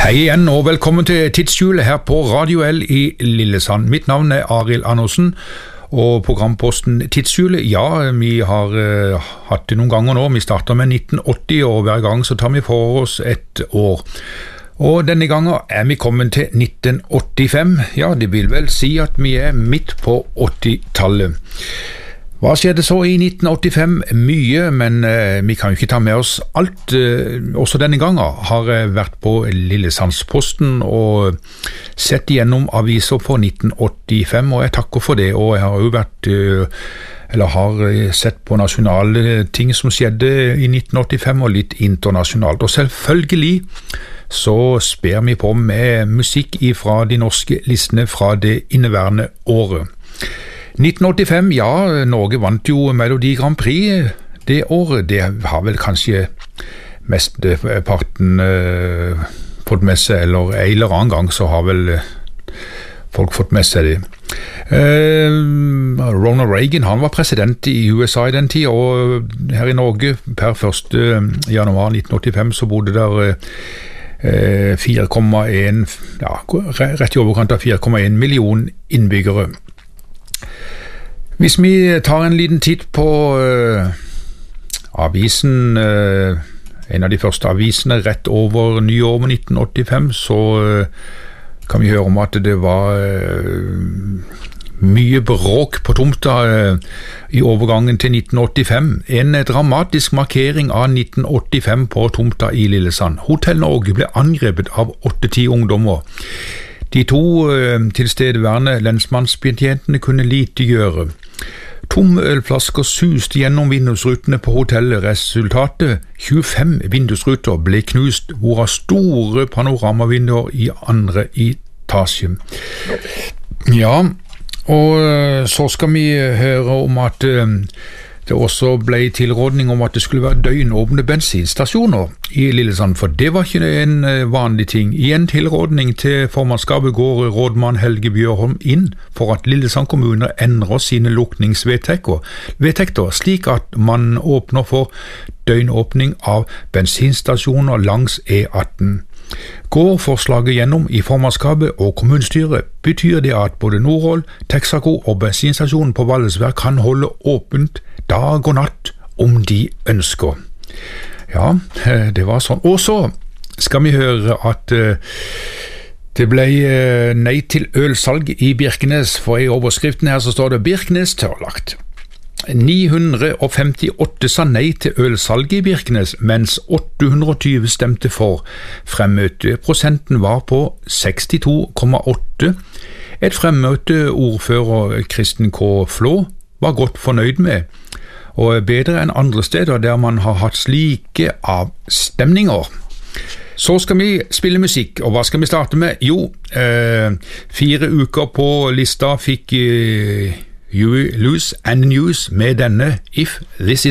Hei igjen og velkommen til Tidshjulet her på Radio L i Lillesand. Mitt navn Arild Andersen og programposten Tidshjulet, ja, vi har hatt det noen ganger nå. Vi startet med 1980 og hver gang så tar vi for oss et år. Og denne gangen vi kommet til 1985. Ja, det vil vel si at vi midt på 80-tallet. Hva skjedde så i 1985? Mye, men vi kan jo ikke ta med oss alt. Også denne gangen har jeg vært på Lillesandsposten og sett gjennom aviser for 1985, og jeg takker for det. Og jeg har jo vært, eller har sett på nasjonale ting som skjedde i 1985 og litt internasjonalt. Og selvfølgelig så sper vi på med musikk fra de norske listene fra det inneværende året. 1985, ja, Norge vant jo Melodi Grand Prix det året. Det har vel kanskje mesteparten fått med seg, eller en eller annen gang så har vel folk fått med seg det. Ronald Reagan, han var president i USA i den tid, og her i Norge per 1. januar 1985 så bodde der 4,1, ja, rett i overkant av 4,1 million innbyggere. Hvis vi tar en liten titt på avisen, en av de første avisene rett over nyåret 1985, så kan vi høre om at det var mye bråk på tomta i overgangen til 1985. En dramatisk markering av 1985 på tomta i Lillesand. Hotell Norge ble angrepet av 8-10 ungdommer. De to tilstedeværende lensmannsbetjentene kunne lite gjøre. Tomme ølflasker suste gjennom vindusrutene på hotellet. Resultatet 25 vindusruter ble knust, hvorav store panoramavinduer i andre etasje. Ja, og så skal vi høre om at det også ble tilrådning om at det skulle være døgnåpne bensinstasjoner i Lillesand, for det var ikke en vanlig ting. I en tilrådning til formannskapet går rådmann Helge Bjørholm inn for at Lillesand kommune endrer sine lukningsvedtekter, slik at man åpner for døgnåpning av bensinstasjoner langs E18. Går forslaget gjennom i formannskapet og kommunestyret, betyr det at både Nordhold, Texaco og bensinstasjonen på Vallesvær kan holde åpent dag og natt om de ønsker. Ja, det var sånn. Og så skal vi høre at det ble nei til ølsalg i Birkenes, for i overskriften her så står det Birkenes tørrlagt. 958 sa nei til ølsalg i Birkenes, mens 820 stemte for. Fremmøteprosenten var på 62,8. Et fremmøteordfører, Kristen K. Flå, var godt fornøyd med, og bedre enn andre steder der man har hatt slike avstemninger. Så skal vi spille musikk, og hva skal vi starte med? Jo, 4 uker på lista fikk Huey Lewis and the News med denne If This Is